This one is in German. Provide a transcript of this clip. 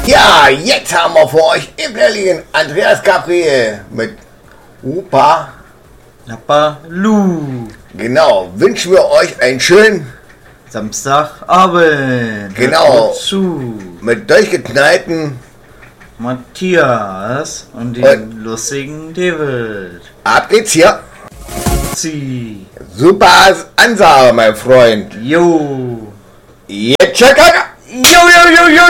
Ja, jetzt haben wir für euch im Berlin Andreas Gabriel mit Opa. Lu. Genau, wünschen wir euch einen schönen Samstagabend. Genau. Zu mit durchgeknallten Matthias und dem lustigen David. Ab geht's hier. Sie. Super Ansage, mein Freund. Jo. Jetzt check. Jo.